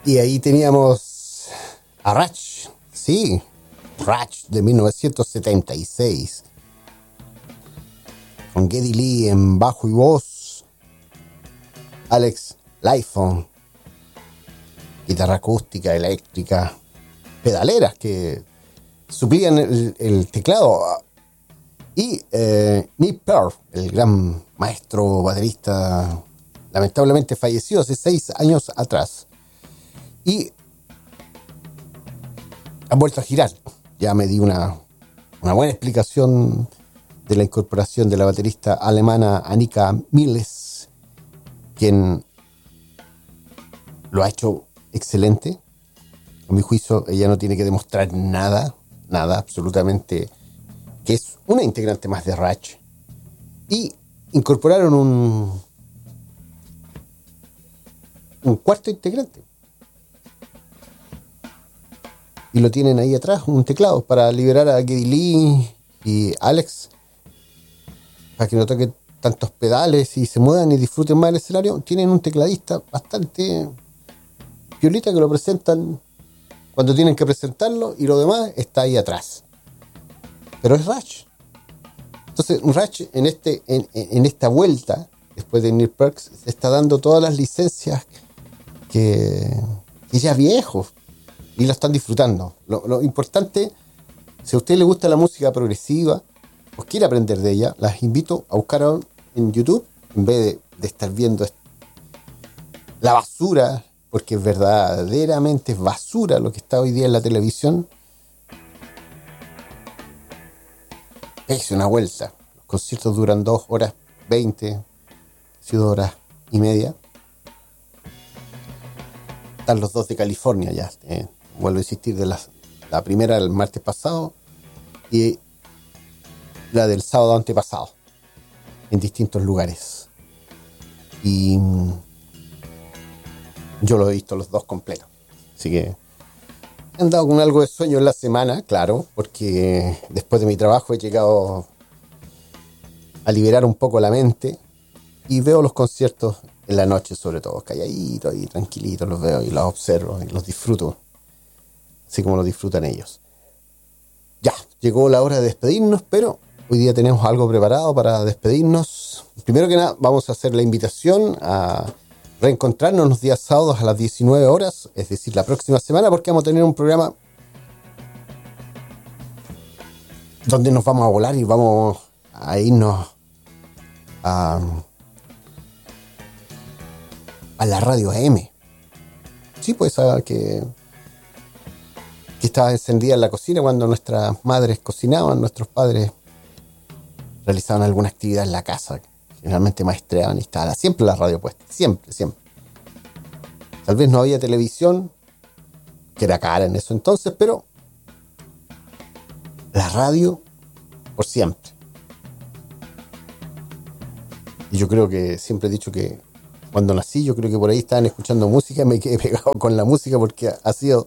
Y ahí teníamos a Rush, sí, Rush de 1976, con Geddy Lee en bajo y voz, Alex Lifeson, guitarra acústica, eléctrica, pedaleras que suplían el teclado, y Neil Peart, el gran maestro baterista, lamentablemente falleció hace 6 años atrás. Y han vuelto a girar. Ya me di una buena explicación de la incorporación de la baterista alemana Annika Miles, quien lo ha hecho excelente. A mi juicio, ella no tiene que demostrar nada, absolutamente, que es una integrante más de Rush. Y incorporaron un cuarto integrante. Y lo tienen ahí atrás, un teclado, para liberar a Geddy Lee y Alex, para que no toquen tantos pedales y se muevan y disfruten más del escenario. Tienen un tecladista bastante piolita que lo presentan cuando tienen que presentarlo, y lo demás está ahí atrás. Pero es Rush. Entonces Rush en esta vuelta, después de Neil Peart, se está dando todas las licencias que ya es viejo, y lo están disfrutando. Lo importante, si a usted le gusta la música progresiva o quiere aprender de ella, las invito a buscar en YouTube, en vez de estar viendo la basura, porque verdaderamente es basura lo que está hoy día en la televisión. Es una vuelta. Los conciertos duran 2 horas 20, 2 horas y media. Están los dos de California ya. Vuelvo a insistir, de la primera el martes pasado y la del sábado antepasado, en distintos lugares. Y yo lo he visto los dos completos. Así que he andado con algo de sueño en la semana, claro, porque después de mi trabajo he llegado a liberar un poco la mente y veo los conciertos en la noche, sobre todo, calladitos y tranquilitos, los veo y los observo y los disfruto, así como los disfrutan ellos. Ya, llegó la hora de despedirnos, pero hoy día tenemos algo preparado para despedirnos. Primero que nada, vamos a hacer la invitación a reencontrarnos los días sábados a las 19 horas, es decir, la próxima semana, porque vamos a tener un programa donde nos vamos a volar y vamos a irnos a la radio AM. Sí, pues que estaba encendida en la cocina cuando nuestras madres cocinaban, nuestros padres realizaban alguna actividad en la casa, generalmente maestreaban y estaba siempre la radio puesta, siempre. Tal vez no había televisión, que era cara en eso entonces, pero la radio por siempre. Y yo creo que siempre he dicho que cuando nací, yo creo que por ahí estaban escuchando música y me quedé pegado con la música, porque ha sido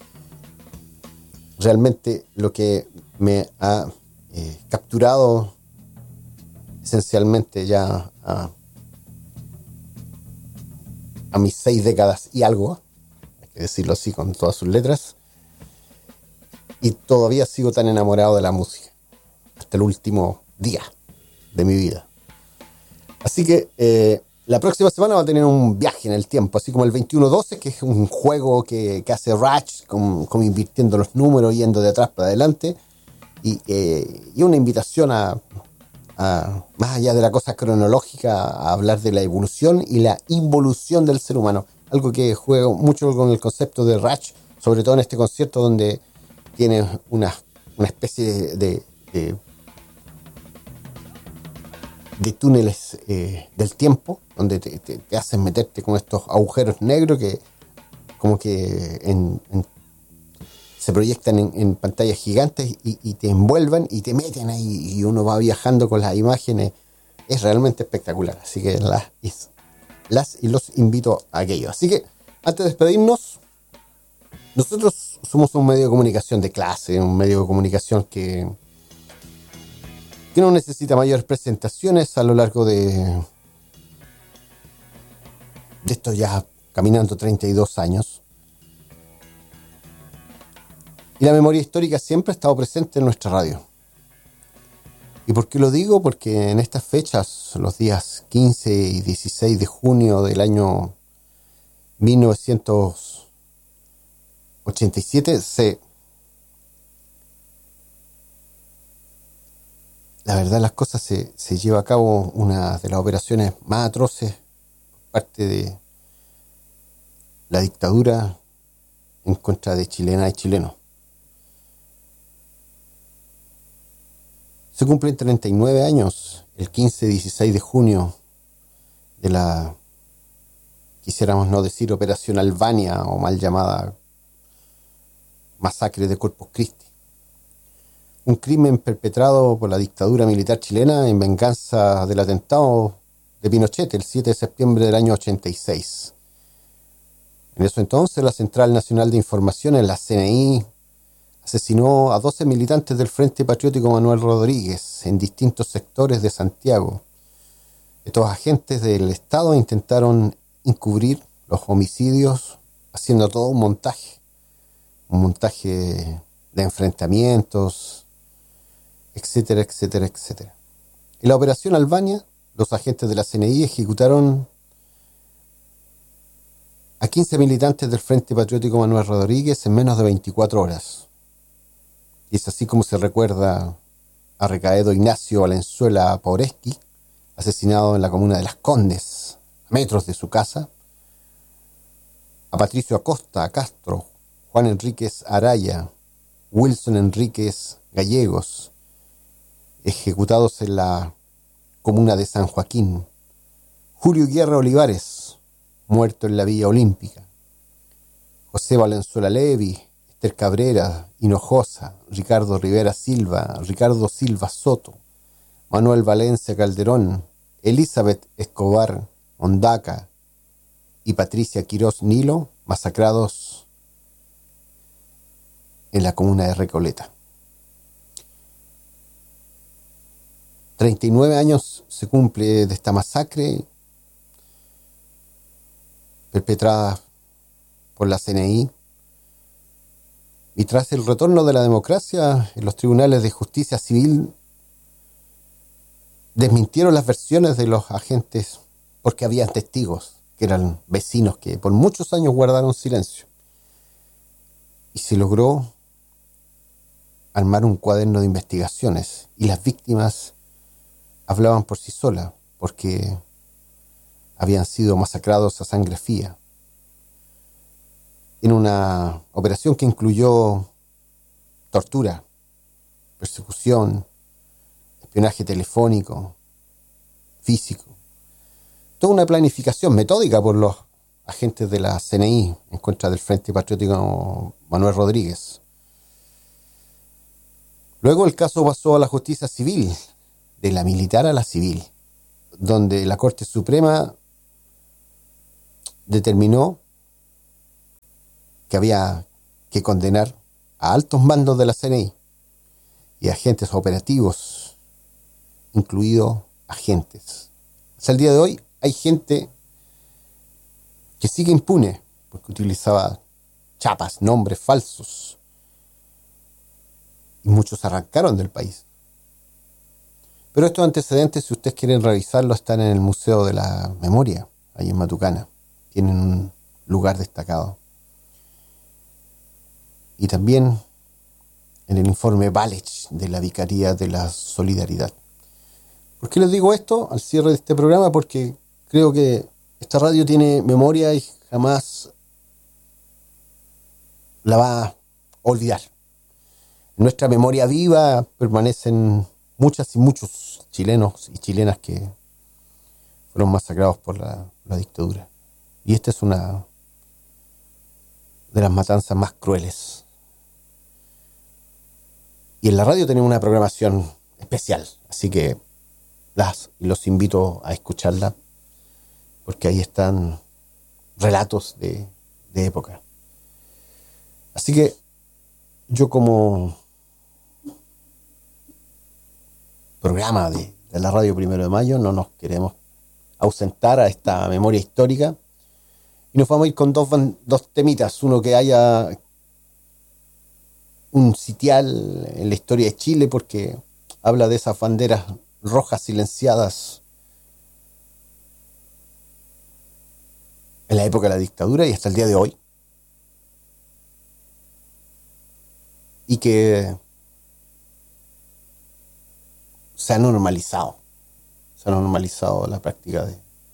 realmente lo que me ha capturado esencialmente ya a mis 6 décadas y algo, hay que decirlo así con todas sus letras, y todavía sigo tan enamorado de la música hasta el último día de mi vida. Así que la próxima semana va a tener un viaje en el tiempo, así como el 2112, que es un juego que hace Rush, como invirtiendo los números, yendo de atrás para adelante, y una invitación a más allá de la cosa cronológica, a hablar de la evolución y la involución del ser humano, algo que juego mucho con el concepto de Rush, sobre todo en este concierto donde tiene una especie de túneles del tiempo, donde te hacen meterte con estos agujeros negros que como que se proyectan en pantallas gigantes y te envuelven y te meten ahí, y uno va viajando con las imágenes. Es realmente espectacular, así que las y los invito a aquello. Así que antes de despedirnos, nosotros somos un medio de comunicación de clase, un medio de comunicación que no necesita mayores presentaciones a lo largo de esto, ya caminando 32 años. Y la memoria histórica siempre ha estado presente en nuestra radio. ¿Y por qué lo digo? Porque en estas fechas, los días 15 y 16 de junio del año 1987, la verdad las cosas se lleva a cabo una de las operaciones más atroces por parte de la dictadura en contra de chilenas y chilenos. Se cumplen 39 años el 15-16 de junio de la, quisiéramos no decir Operación Albania o mal llamada masacre de Corpus Christi. Un crimen perpetrado por la dictadura militar chilena en venganza del atentado de Pinochet el 7 de septiembre del año 86. En eso entonces la Central Nacional de Informaciones, la CNI, asesinó a 12 militantes del Frente Patriótico Manuel Rodríguez en distintos sectores de Santiago. Estos agentes del Estado intentaron encubrir los homicidios haciendo todo un montaje de enfrentamientos, etcétera, etcétera, etcétera. En la Operación Albania, los agentes de la CNI ejecutaron a 15 militantes del Frente Patriótico Manuel Rodríguez en menos de 24 horas. Y es así como se recuerda a Recaedo Ignacio Valenzuela Paureschi, asesinado en la comuna de Las Condes, a metros de su casa, a Patricio Acosta Castro, Juan Enríquez Araya, Wilson Enríquez Gallegos, ejecutados en la comuna de San Joaquín, Julio Guerra Olivares, muerto en la Villa Olímpica, José Valenzuela Levi, Esther Cabrera Hinojosa, Ricardo Rivera Silva, Ricardo Silva Soto, Manuel Valencia Calderón, Elizabeth Escobar Ondaca y Patricia Quirós Nilo, masacrados en la comuna de Recoleta. 39 años se cumple de esta masacre perpetrada por la CNI, y tras el retorno de la democracia en los tribunales de justicia civil desmintieron las versiones de los agentes porque había testigos que eran vecinos que por muchos años guardaron silencio, y se logró armar un cuaderno de investigaciones y las víctimas hablaban por sí solas porque habían sido masacrados a sangre fría en una operación que incluyó tortura, persecución, espionaje telefónico, físico, toda una planificación metódica por los agentes de la CNI en contra del Frente Patriótico Manuel Rodríguez. Luego el caso pasó a la justicia civil, de la militar a la civil, donde la Corte Suprema determinó que había que condenar a altos mandos de la CNI y agentes operativos, incluidos agentes. Hasta el día de hoy hay gente que sigue impune porque utilizaba chapas, nombres falsos, y muchos arrancaron del país. Pero estos antecedentes, si ustedes quieren revisarlos, están en el Museo de la Memoria, ahí en Matucana. Tienen un lugar destacado. Y también en el informe Valech de la Vicaría de la Solidaridad. ¿Por qué les digo esto al cierre de este programa? Porque creo que esta radio tiene memoria y jamás la va a olvidar. En nuestra memoria viva permanecen muchas y muchos chilenos y chilenas que fueron masacrados por la dictadura. Y esta es una de las matanzas más crueles. Y en la radio tenemos una programación especial, así que los invito a escucharla, porque ahí están relatos de época. Así que yo, como programa de la radio 1 de Mayo, no nos queremos ausentar a esta memoria histórica, y nos vamos a ir con dos temitas, uno que haya un sitial en la historia de Chile porque habla de esas banderas rojas silenciadas en la época de la dictadura y hasta el día de hoy. Y que se ha normalizado. Se ha normalizado la práctica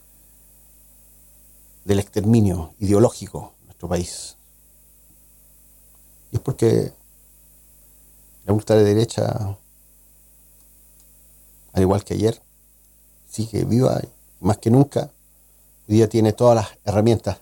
del exterminio ideológico en nuestro país. Y es porque la ultraderecha, al igual que ayer, sigue viva más que nunca. Hoy día tiene todas las herramientas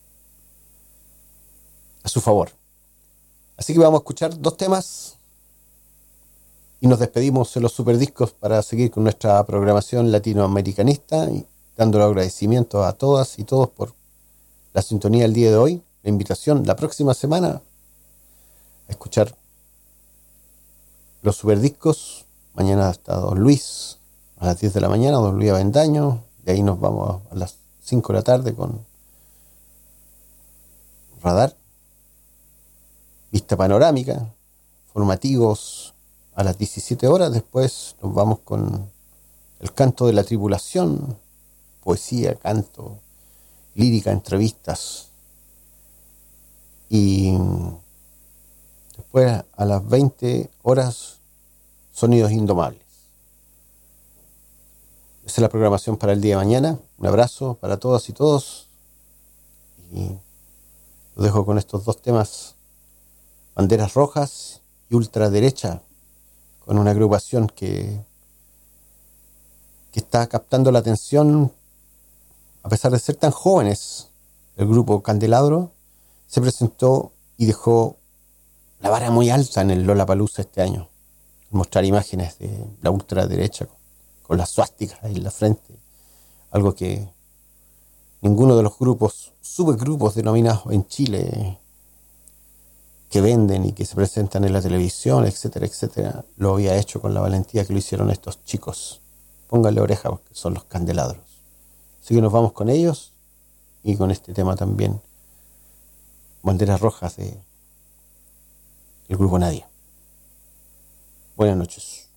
a su favor. Así que vamos a escuchar 2 temas y nos despedimos en los superdiscos para seguir con nuestra programación latinoamericanista y dando los agradecimientos a todas y todos por la sintonía del día de hoy. La invitación la próxima semana a escuchar los superdiscos. Mañana está Don Luis a las 10 de la mañana, Don Luis Avendaño. De ahí nos vamos a las 5 de la tarde con Radar, Vista Panorámica, formativos a las 17 horas. Después nos vamos con el canto de la tribulación, poesía, canto, lírica, entrevistas. Y después a las 20 horas, Sonidos Indomables. Esa es la programación para el día de mañana. Un abrazo para todas y todos. Y los dejo con estos 2 temas. Banderas rojas y ultraderecha, con una agrupación que está captando la atención a pesar de ser tan jóvenes. El grupo Candelabro se presentó y dejó la vara muy alta en el Lollapalooza este año. Mostrar imágenes de la ultraderecha con las suásticas en la frente. Algo que ninguno de los subgrupos denominados en Chile que venden y que se presentan en la televisión, etcétera, etcétera, lo había hecho con la valentía que lo hicieron estos chicos. Pónganle oreja porque son los Candelabros. Así que nos vamos con ellos y con este tema también, Banderas Rojas de el grupo Nadie. Buenas noches.